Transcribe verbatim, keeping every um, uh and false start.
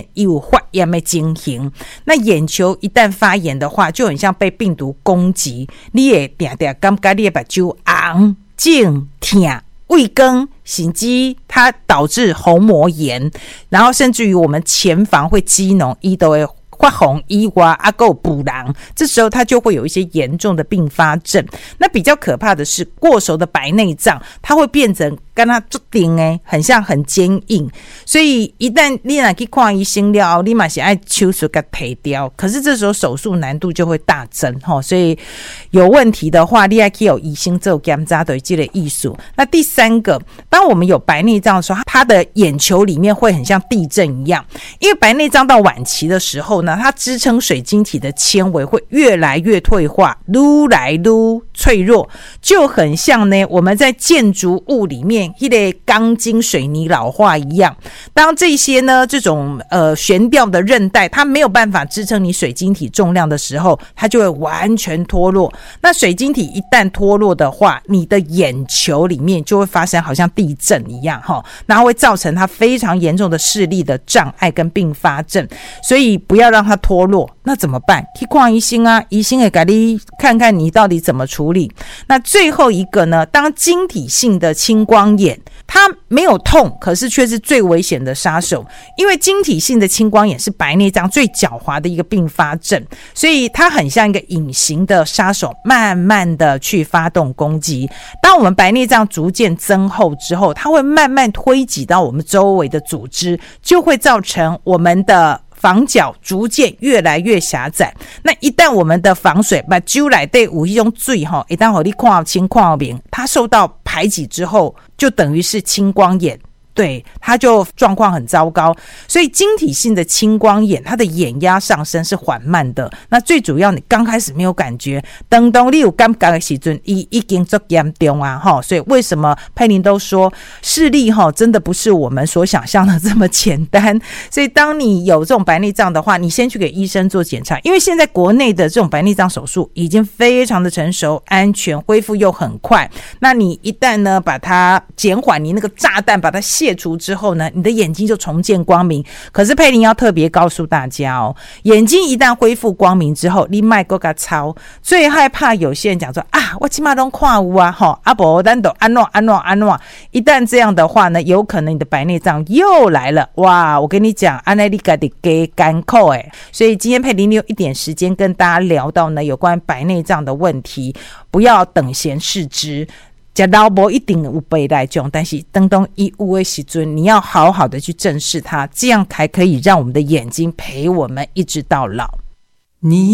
面有发炎的情形。那眼球一旦发炎的话，就很像被病毒攻击，你会常常感觉你的目睭红、肿、痛、胃梗，甚至它导致虹膜炎，然后甚至于我们前房会积脓，它都会发红以外啊还有补囊，这时候它就会有一些严重的并发症。那比较可怕的是过熟的白内障，它会变成跟它做顶诶，很像很坚硬，所以一旦你若去看医生了，你嘛是爱手术给提掉，可是这时候手术难度就会大增齁，所以有问题的话，你还可以有医生做检查的这个艺术。那第三个，当我们有白内障的时候，它的眼球里面会很像地震一样，因为白内障到晚期的时候呢，它支撑水晶体的纤维会越来越退化，愈来愈脆弱，就很像呢我们在建筑物里面那个钢筋水泥老化一样。当这些呢这种呃悬吊的韧带它没有办法支撑你水晶体重量的时候，它就会完全脱落。那水晶体一旦脱落的话，你的眼球里面就会发生好像地震一样齁，然后会造成它非常严重的视力的障碍跟并发症。所以不要让它脱落，那怎么办？去看医生啊，医生会给你看看你到底怎么处理。那最后一个呢，当晶体性的青光眼，它没有痛，可是却是最危险的杀手，因为晶体性的青光眼是白内障最狡猾的一个并发症，所以它很像一个隐形的杀手，慢慢的去发动攻击。当我们白内障逐渐增厚之后，它会慢慢推挤到我们周围的组织，就会造成我们的房角逐渐越来越狭窄。那一旦我们的防水把酒内底有一种水齁，一旦你看清看明，它受到排挤之后，就等于是青光眼。对，它就状况很糟糕。所以晶体性的青光眼，它的眼压上升是缓慢的。那最主要你刚开始没有感觉，等到你有感觉的时候，已已经很严重啊齁。所以为什么佩玲都说视力齁真的不是我们所想象的这么简单。所以当你有这种白内障的话，你先去给医生做检查，因为现在国内的这种白内障手术已经非常的成熟、安全，恢复又很快。那你一旦呢把它减缓，你那个炸弹把它卸除之后呢，你的眼睛就重见光明。可是佩玲要特别告诉大家哦，眼睛一旦恢复光明之后，你别再给操。最害怕有些人讲说啊，我起码都看有啊，吼，啊不然就安怎安怎安怎。一旦这样的话呢，有可能你的白内障又来了。哇，我跟你讲，安内你自己给甘苦诶。所以今天佩玲有一点时间跟大家聊到呢有关白内障的问题，不要等闲视之。吃老婆一定有白内障，但是等到它有的时候，你要好好的去正视它，这样才可以让我们的眼睛陪我们一直到老。你